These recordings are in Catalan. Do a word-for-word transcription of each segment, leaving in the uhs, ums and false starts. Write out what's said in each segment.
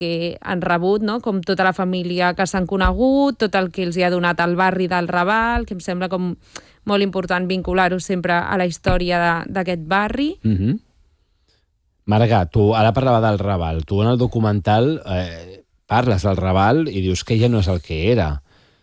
que han rebut, no? Com tota la família que s'han conegut, tot el que els hi ha donat el barri del Raval, que em sembla com molt important vincular-ho sempre a la història d'aquest barri. Mm-hmm. Marga, tu ara parlava del Raval. Tu en el documental eh, parles del Raval i dius que ja no és el que era.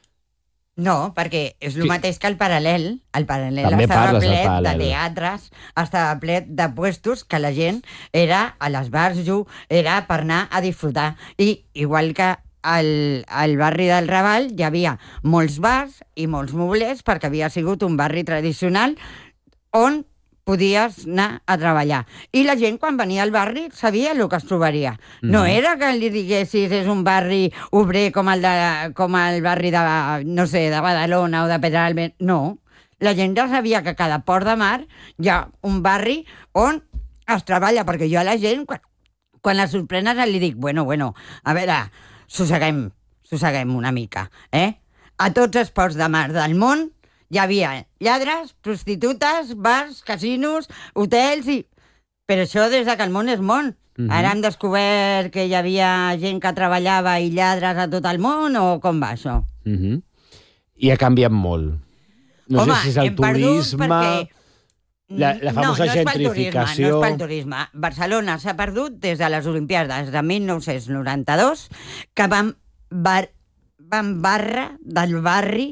No, perquè és el mateix que el Paral·lel. El Paral·lel També estava parles ple del Paral·lel. de teatres, estava ple de puestos que la gent era a les bars, era per anar a disfrutar. I igual que al, al barri del Raval hi havia molts bars i molts moblers perquè havia sigut un barri tradicional on podies anar a treballar. I la gent, quan venia al barri, sabia el que es trobaria. Mm. No era que li diguessis és un barri obrer com el, de, com el barri de, no sé, de Badalona o de Pedralbes. No. La gent ja sabia que a cada port de mar hi ha un barri on es treballa, perquè jo a la gent, quan, quan la sorprenes, li dic, bueno, bueno, a veure, sosseguem, sosseguem una mica, eh? A tots els ports de mar del món hi havia lladres, prostitutes, bars, casinos, hotels i... Però això des que el món és món. Mm-hmm. Ara hem descobert que hi havia gent que treballava i lladres a tot el món o com va això? Mm-hmm. I ha canviat molt. No Home, sé si és el turisme... Perquè... La, la famosa no, no gentrificació... No és pel turisme. Barcelona s'ha perdut des de les Olimpiades de mil nou-cents noranta-dos, que van, bar, van barra del barri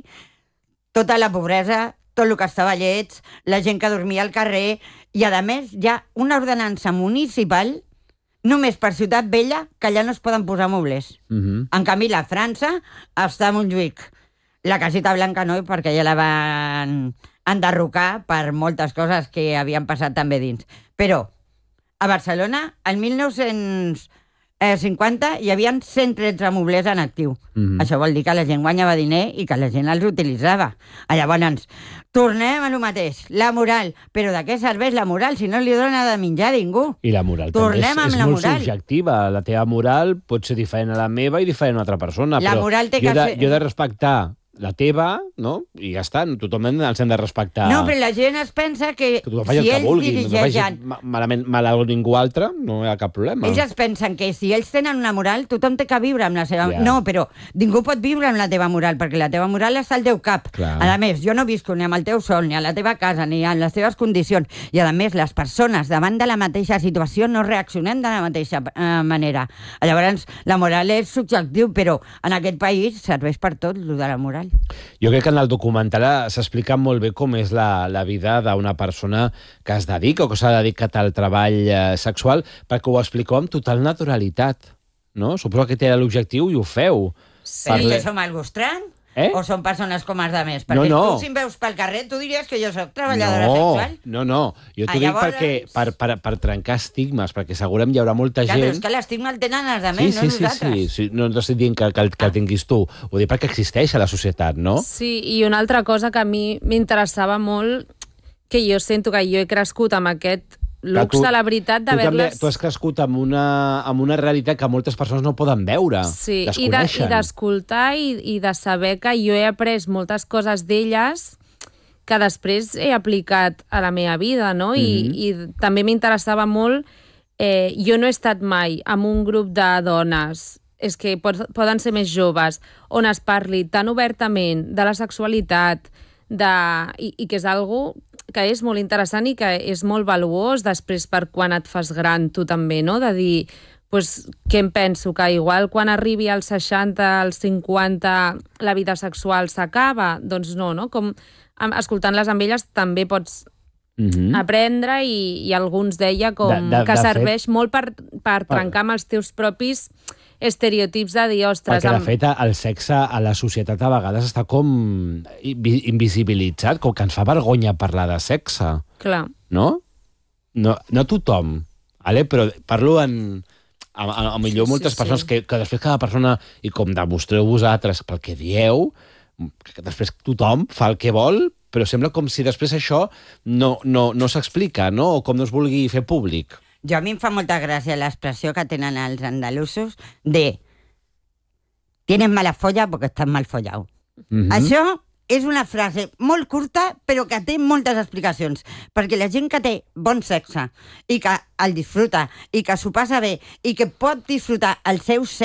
tota la pobresa, tot el que estava llets, la gent que dormia al carrer, i a més hi ha una ordenança municipal només per Ciutat Vella que allà no es poden posar mobles. Uh-huh. En canvi, la França està a Montjuïc. La Casita Blanca no, perquè ja la van enderrocar per moltes coses que havien passat també dins. Però a Barcelona, el mil nou-cents cinquanta, hi havia cent tretze moblers en actiu. Mm-hmm. Això vol dir que la gent guanyava diner i que la gent els utilitzava. Llavors, tornem a lo mateix, la moral. Però de què serveix la moral si no li dona de menjar a ningú? I la moral tornem també és, és la molt moral. subjectiva. La teva moral pot ser diferent a la meva i diferent a una altra persona. La però moral té jo, que de, ser... jo he de respectar la teva, no? I ja està, tothom els hem de respectar. No, però la gent es pensa que, que tothom faci si el que ells vulgui, dirigeixen... no faci malament, mal a ningú altre, no hi ha cap problema. Ells es pensen que si ells tenen una moral, tothom té que viure amb la seva... Yeah. No, però ningú pot viure amb la teva moral, perquè la teva moral està al teu cap. Clar. A més, jo no visco ni amb el teu sol, ni a la teva casa, ni en les teves condicions. I a més, les persones davant de la mateixa situació no reaccionem de la mateixa eh, manera. Llavors, la moral és subjectiu, però en aquest país serveix per tot, lo de la moral. Jo crec que en el documental s'explica molt bé com és la, la vida d'una persona que es dedica o que s'ha dedicat al treball eh, sexual, perquè ho expliqueu amb total naturalitat, no? Suposo que té l'objectiu i ho feu. Sí. Però que som algú estrany? Eh? O són persones com els altres? Perquè no, no. tu, si em veus pel carrer, tu diries que jo soc treballadora no, sexual? No, no. Jo t'ho ah, dic llavors... perquè, per, per, per trencar estigmes, perquè segurament hi haurà molta ja, gent... Però és que l'estigma el tenen els altres, sí, no sí, nosaltres. Sí, sí, sí. No, no estic dient que, que, que el tinguis tu. Ho dic perquè existeix a la societat, no? Sí, i una altra cosa que a mi m'interessava molt, que jo sento que jo he crescut amb aquest luxe, tu, la veritat, d'haver-les... Tu has crescut amb una, amb una realitat que moltes persones no poden veure, sí, desconeixen. I d'escoltar de, i, i de saber que jo he après moltes coses d'elles que després he aplicat a la meva vida, no? I, mm-hmm. i també m'interessava molt... Eh, jo no he estat mai amb un grup de dones, és que pot, poden ser més joves, on es parli tan obertament de la sexualitat, de, i, i que és algo que és molt interessant i que és molt valuós després per quan et fas gran tu també, no? De dir, pues, què em penso? Que igual quan arribi als seixanta, als cinquanta, la vida sexual s'acaba? Doncs no, no? Com escoltant-les amb elles també pots mm-hmm. aprendre i, i alguns deia com de, de, que de serveix fet... molt per, per trencar amb els teus propis estereotips de dir, ostres... Perquè, de amb... fet, el sexe a la societat a vegades està com invisibilitzat, com que ens fa vergonya parlar de sexe. Clar. No? No, no tothom, vale? Però parlo en... A, a, a millor sí, moltes sí, persones sí. Que, que després cada persona, i com demostreu vosaltres pel que dieu, que després tothom fa el que vol, però sembla com si després això no, no, no s'explica, no? O com no es vulgui fer públic. Jo a mi em fa molta gràcia l'expressió que tenen els andalusos de tienes mala folla porque estás mal follado. Mm-hmm. Això és una frase molt curta, però que té moltes explicacions. Perquè la gent que té bon sexe i que el disfruta i que s'ho passa bé i que pot disfrutar el seu sexe